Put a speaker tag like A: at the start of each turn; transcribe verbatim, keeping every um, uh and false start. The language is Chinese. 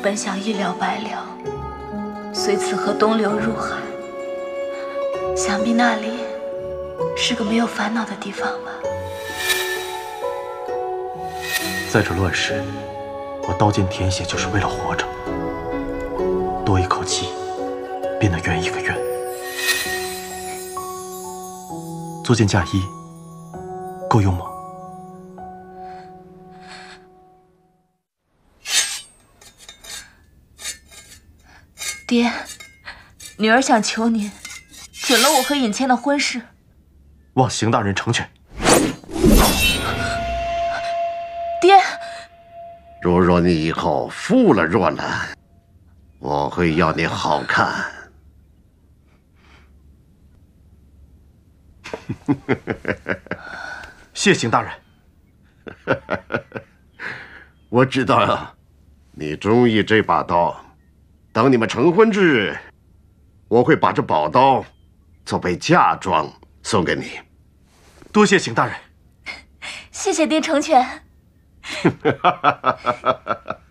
A: 本想一了百了，随此河东流入海。想必那里是个没有烦恼的地方吧。
B: 在这乱世，我刀剑舔血就是为了活着，多一口气，便能圆一个愿。做件嫁衣，够用吗？
A: 爹，女儿想求您准了我和尹谦的婚事。
B: 望邢大人成全。
A: 爹，
C: 如若你以后负了若兰，我会要你好看。
B: 谢邢大人。
C: 我知道啊，你中意这把刀。等你们成婚之日，我会把这宝刀作为嫁妆送给你。
B: 多谢邢大人。
A: 谢谢爹成全。